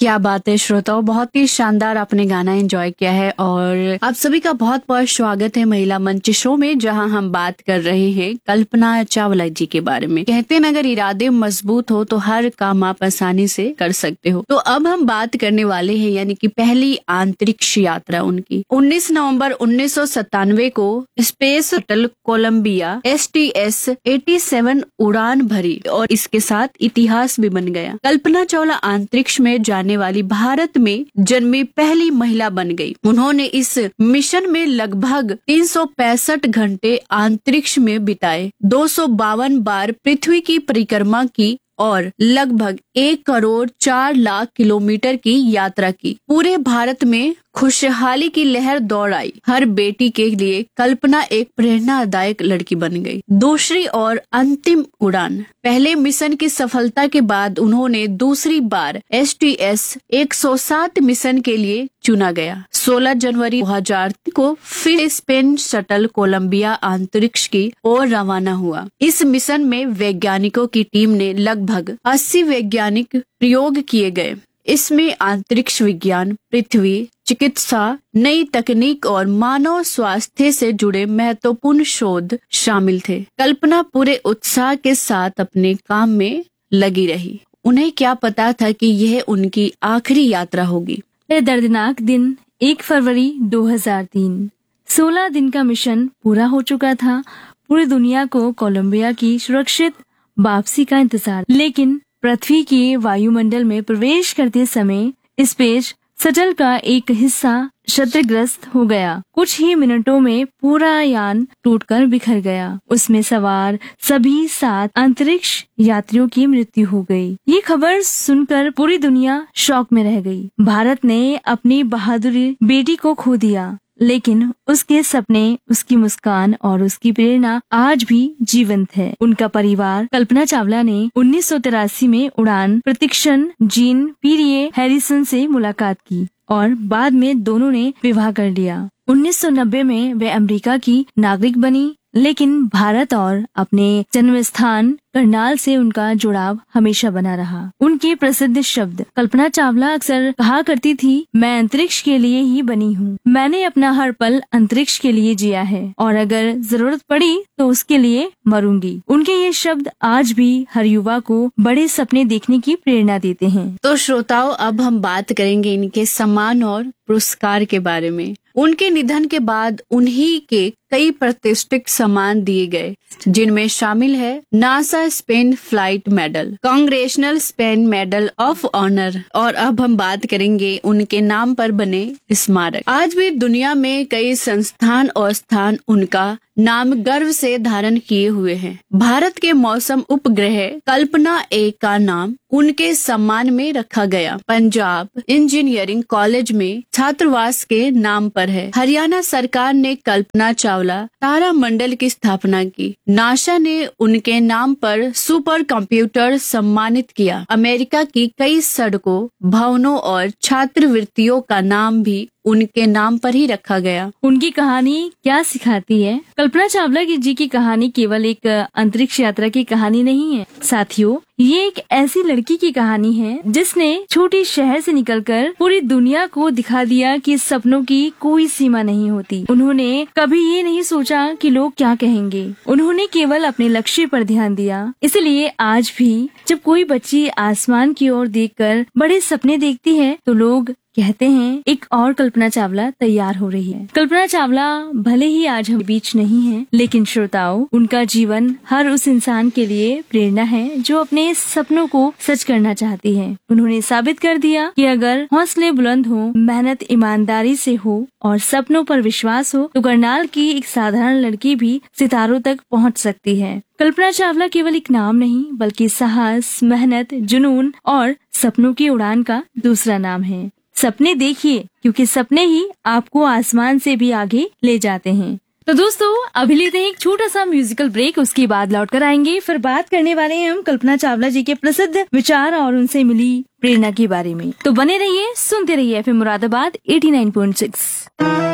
क्या बात है श्रोताओं, बहुत ही शानदार आपने गाना एंजॉय किया है। और आप सभी का बहुत बहुत स्वागत है महिला मंच शो में, जहां हम बात कर रहे हैं कल्पना चावला जी के बारे में। कहते हैं अगर इरादे मजबूत हो तो हर काम आप आसानी से कर सकते हो। तो अब हम बात करने वाले हैं यानी कि पहली अंतरिक्ष यात्रा उनकी 19 नवंबर 1997 को स्पेस शटल कोलंबिया STS-87 उड़ान भरी और इसके साथ इतिहास भी बन गया। कल्पना चावला अंतरिक्ष में जाने वाली भारत में जन्मी पहली महिला बन गई। उन्होंने इस मिशन में लगभग 365 घंटे अंतरिक्ष में बिताए, 252 बार पृथ्वी की परिक्रमा की और लगभग 1,04,00,000 किलोमीटर की यात्रा की। पूरे भारत में खुशहाली की लहर दौड़ आई। हर बेटी के लिए कल्पना एक प्रेरणादायक लड़की बन गई। दूसरी और अंतिम उड़ान। पहले मिशन की सफलता के बाद उन्होंने दूसरी बार STS-107 मिशन के लिए चुना गया। 16 जनवरी 2000 को फिर स्पेन शटल कोलंबिया अंतरिक्ष की ओर रवाना हुआ। इस मिशन में वैज्ञानिकों की टीम ने लगभग 80 वैज्ञानिक प्रयोग किए गए। इसमें अंतरिक्ष विज्ञान, पृथ्वी, चिकित्सा, नई तकनीक और मानव स्वास्थ्य से जुड़े महत्वपूर्ण शोध शामिल थे। कल्पना पूरे उत्साह के साथ अपने काम में लगी रही। उन्हें क्या पता था कि यह उनकी आखिरी यात्रा होगी। यह दर्दनाक दिन 1 फरवरी 2003। 16 दिन का मिशन पूरा हो चुका था। पूरी दुनिया को कोलंबिया की सुरक्षित वापसी का इंतजार, लेकिन पृथ्वी के वायुमंडल में प्रवेश करते समय स्पेस शटल का एक हिस्सा क्षतिग्रस्त हो गया। कुछ ही मिनटों में पूरा यान टूटकर बिखर गया। उसमें सवार सभी 7 अंतरिक्ष यात्रियों की मृत्यु हो गई। ये खबर सुनकर पूरी दुनिया शॉक में रह गई। भारत ने अपनी बहादुर बेटी को खो दिया, लेकिन उसके सपने, उसकी मुस्कान और उसकी प्रेरणा आज भी जीवंत है। उनका परिवार कल्पना चावला ने 1983 में उड़ान प्रशिक्षण जीन पीरिये हैरिसन से मुलाकात की और बाद में दोनों ने विवाह कर लिया। 1990 में वे अमेरिका की नागरिक बनी, लेकिन भारत और अपने जन्म स्थान करनाल से उनका जुड़ाव हमेशा बना रहा। उनके प्रसिद्ध शब्द। कल्पना चावला अक्सर कहा करती थी, मैं अंतरिक्ष के लिए ही बनी हूँ। मैंने अपना हर पल अंतरिक्ष के लिए जिया है और अगर जरूरत पड़ी तो उसके लिए मरूंगी। उनके ये शब्द आज भी हर युवा को बड़े सपने देखने की प्रेरणा देते हैं। तो श्रोताओं, अब हम बात करेंगे इनके सम्मान और पुरस्कार के बारे में। उनके निधन के बाद उन्हीं के कई प्रतिष्ठित सम्मान दिए गए, जिनमें शामिल है NASA Spain flight medal, congressional Spain medal of honour और अब हम बात करेंगे उनके नाम पर बने स्मारक। आज भी दुनिया में कई संस्थान और स्थान उनका नाम गर्व से धारण किए हुए हैं। भारत के मौसम उपग्रह कल्पना 1 का नाम उनके सम्मान में रखा गया। पंजाब इंजीनियरिंग कॉलेज में छात्रावास के नाम पर है। हरियाणा सरकार ने कल्पना चावला तारामंडल की स्थापना की। नासा ने उनके नाम पर सुपर कंप्यूटर सम्मानित किया। अमेरिका की कई सड़कों, भवनों और छात्रवृत्तियों का नाम भी उनके नाम पर ही रखा गया। उनकी कहानी क्या सिखाती है? कल्पना चावला जी की कहानी केवल एक अंतरिक्ष यात्रा की कहानी नहीं है साथियों, ये एक ऐसी लड़की की कहानी है जिसने छोटे शहर से निकलकर पूरी दुनिया को दिखा दिया कि सपनों की कोई सीमा नहीं होती। उन्होंने कभी ये नहीं सोचा कि लोग क्या कहेंगे। उन्होंने केवल अपने लक्ष्य पर ध्यान दिया। इसलिए आज भी जब कोई बच्ची आसमान की ओर देखकर बड़े सपने देखती है तो लोग कहते हैं एक और कल्पना चावला तैयार हो रही है। कल्पना चावला भले ही आज हम बीच नहीं है, लेकिन श्रोताओं, उनका जीवन हर उस इंसान के लिए प्रेरणा है जो अपने सपनों को सच करना चाहती है। उन्होंने साबित कर दिया कि अगर हौसले बुलंद हो, मेहनत ईमानदारी से हो और सपनों पर विश्वास हो तो करनाल की एक साधारण लड़की भी सितारों तक पहुंच सकती है। कल्पना चावला केवल एक नाम नहीं बल्कि साहस, मेहनत, जुनून और सपनों की उड़ान का दूसरा नाम है। सपने देखिए, क्योंकि सपने ही आपको आसमान से भी आगे ले जाते हैं। तो दोस्तों, अभी लेते हैं एक छोटा सा म्यूजिकल ब्रेक, उसके बाद लौट कर आएंगे। फिर बात करने वाले हैं हम कल्पना चावला जी के प्रसिद्ध विचार और उनसे मिली प्रेरणा के बारे में। तो बने रहिए, सुनते रहिए FM मुरादाबाद 89.6।